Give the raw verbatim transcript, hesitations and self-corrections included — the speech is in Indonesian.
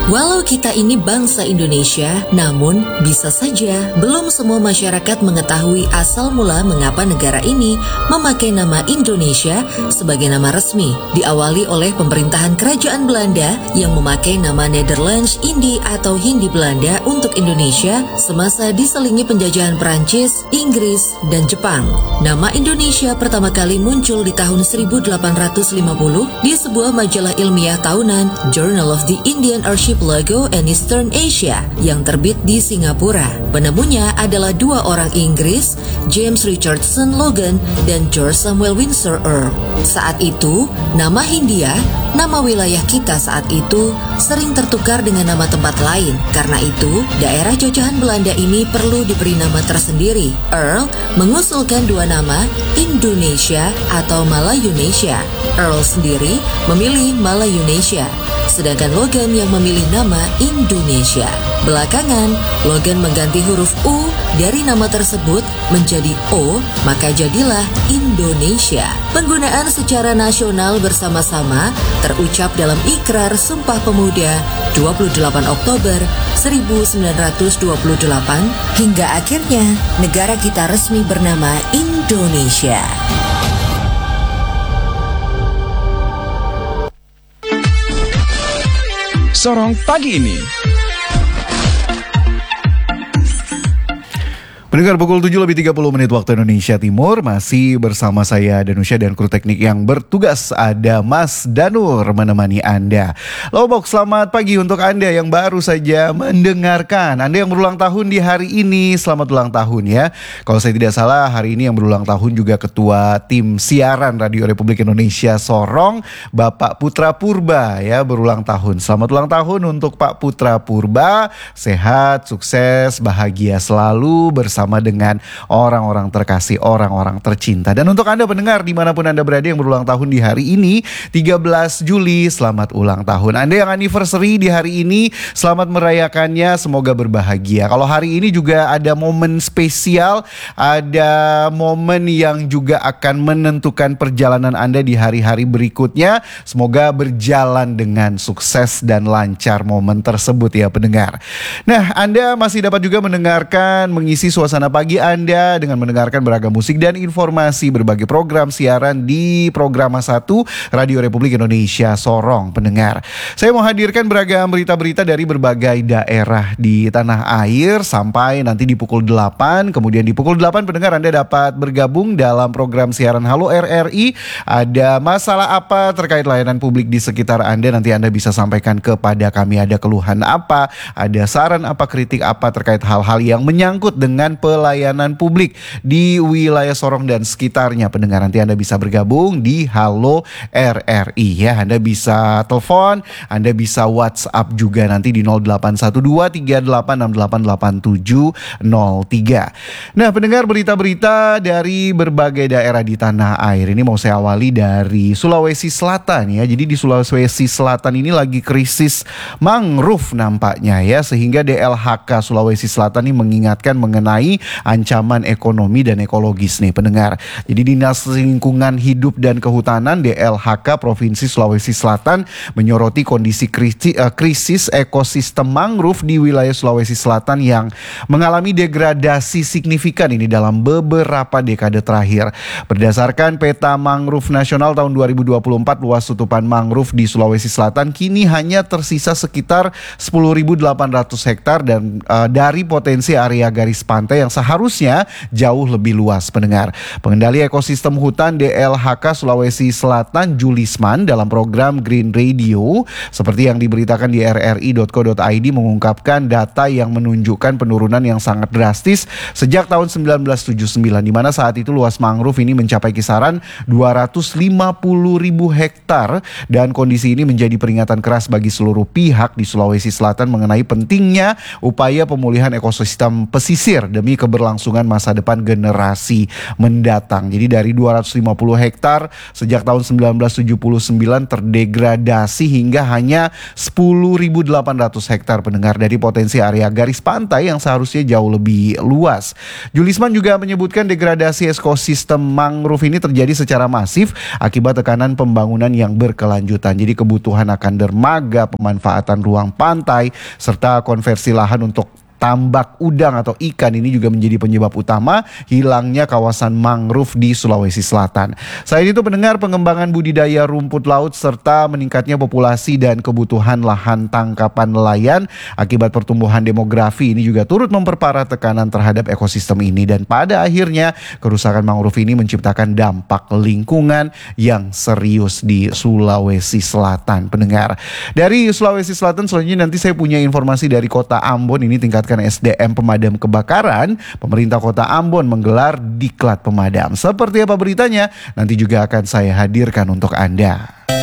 Walau kita ini bangsa Indonesia, namun bisa saja belum semua masyarakat mengetahui asal mula mengapa negara ini memakai nama Indonesia sebagai nama resmi. Diawali oleh pemerintahan Kerajaan Belanda yang memakai nama Nederlands Indie atau Hindi Belanda untuk Indonesia semasa diselingi penjajahan Perancis, Inggris, dan Jepang. Nama Indonesia pertama kali muncul di tahun seribu delapan ratus lima puluh di sebuah majalah ilmiah tahunan Journal of the Indian Archipelago and Eastern Asia yang terbit di Singapura. Penemunya adalah dua orang Inggris, James Richardson Logan dan George Samuel Windsor Earl. Saat itu, nama Hindia, nama wilayah kita saat itu, sering tertukar dengan nama tempat lain. Karena itu, daerah jajahan Belanda ini perlu diberi nama tersendiri. Earl mengusulkan dua nama, Indonesia atau Malayunesia. Earl sendiri memilih Malayunesia, sedangkan Logan yang memilih nama Indonesia. Belakangan, Logan mengganti huruf U dari nama tersebut menjadi O, maka jadilah Indonesia. Penggunaan secara nasional bersama-sama terucap dalam Ikrar Sumpah Pemuda dua puluh delapan Oktober seribu sembilan ratus dua puluh delapan hingga akhirnya negara kita resmi bernama Indonesia. Sorong pagi ini. Pendengar, pukul tujuh lebih tiga puluh menit waktu Indonesia Timur. Masih bersama saya Danusya dan kru teknik yang bertugas. Ada Mas Danur menemani Anda. Lowbox, selamat pagi untuk Anda yang baru saja mendengarkan. Anda yang berulang tahun di hari ini, selamat ulang tahun ya. Kalau saya tidak salah, hari ini yang berulang tahun juga Ketua Tim Siaran Radio Republik Indonesia Sorong, Bapak Putra Purba ya, berulang tahun. Selamat ulang tahun untuk Pak Putra Purba. Sehat, sukses, bahagia selalu bersama Sama dengan orang-orang terkasih, orang-orang tercinta. Dan untuk Anda pendengar dimanapun Anda berada yang berulang tahun di hari ini tiga belas Juli, selamat ulang tahun. Anda yang anniversary di hari ini, selamat merayakannya, semoga berbahagia. Kalau hari ini juga ada momen spesial, ada momen yang juga akan menentukan perjalanan Anda di hari-hari berikutnya. Semoga berjalan dengan sukses dan lancar momen tersebut ya pendengar. Nah, Anda masih dapat juga mendengarkan, mengisi suasana Suasana pagi Anda dengan mendengarkan beragam musik dan informasi berbagai program siaran di Programa satu Radio Republik Indonesia Sorong pendengar. Saya mau hadirkan beragam berita-berita dari berbagai daerah di tanah air sampai nanti di pukul delapan. Kemudian di pukul delapan pendengar Anda dapat bergabung dalam program siaran Halo R R I. Ada masalah apa terkait layanan publik di sekitar Anda, nanti Anda bisa sampaikan kepada kami. Ada keluhan apa, ada saran apa, kritik apa terkait hal-hal yang menyangkut dengan pelayanan publik di wilayah Sorong dan sekitarnya pendengar. Nanti Anda bisa bergabung di Halo R R I ya. Anda bisa telepon, Anda bisa WhatsApp juga nanti di nol delapan satu dua tiga delapan enam delapan delapan tujuh nol tiga. Nah pendengar, berita-berita dari berbagai daerah di tanah air ini mau saya awali dari Sulawesi Selatan ya. Jadi di Sulawesi Selatan ini lagi krisis mangrove nampaknya ya, sehingga D L H K Sulawesi Selatan ini mengingatkan mengenai ancaman ekonomi dan ekologis nih pendengar. Jadi Dinas Lingkungan Hidup dan Kehutanan D L H K Provinsi Sulawesi Selatan menyoroti kondisi krisis, uh, krisis ekosistem mangrove di wilayah Sulawesi Selatan yang mengalami degradasi signifikan ini dalam beberapa dekade terakhir. Berdasarkan peta mangrove nasional tahun dua ribu dua puluh empat, luas tutupan mangrove di Sulawesi Selatan kini hanya tersisa sekitar sepuluh ribu delapan ratus hektar dan uh, dari potensi area garis pantai yang seharusnya jauh lebih luas pendengar. Pengendali ekosistem hutan D L H K Sulawesi Selatan Julisman dalam program Green Radio seperti yang diberitakan di r r i dot co dot i d mengungkapkan data yang menunjukkan penurunan yang sangat drastis sejak tahun seribu sembilan ratus tujuh puluh sembilan, di mana saat itu luas mangrove ini mencapai kisaran dua ratus lima puluh ribu hektar, dan kondisi ini menjadi peringatan keras bagi seluruh pihak di Sulawesi Selatan mengenai pentingnya upaya pemulihan ekosistem pesisir demi demi keberlangsungan masa depan generasi mendatang. Jadi dari dua ratus lima puluh hektar sejak tahun sembilan belas tujuh puluh sembilan terdegradasi hingga hanya sepuluh ribu delapan ratus hektar pendengar, dari potensi area garis pantai yang seharusnya jauh lebih luas. Julisman juga menyebutkan degradasi ekosistem mangrove ini terjadi secara masif akibat tekanan pembangunan yang berkelanjutan. Jadi kebutuhan akan dermaga, pemanfaatan ruang pantai, serta konversi lahan untuk tambak udang atau ikan ini juga menjadi penyebab utama hilangnya kawasan mangrove di Sulawesi Selatan. Selain itu pendengar, pengembangan budidaya rumput laut serta meningkatnya populasi dan kebutuhan lahan tangkapan nelayan akibat pertumbuhan demografi ini juga turut memperparah tekanan terhadap ekosistem ini, dan pada akhirnya kerusakan mangrove ini menciptakan dampak lingkungan yang serius di Sulawesi Selatan. Pendengar, dari Sulawesi Selatan selanjutnya nanti saya punya informasi dari Kota Ambon. Ini tingkat S D M pemadam kebakaran. Pemerintah Kota Ambon menggelar diklat pemadam. Seperti apa beritanya? Nanti juga akan saya hadirkan untuk Anda.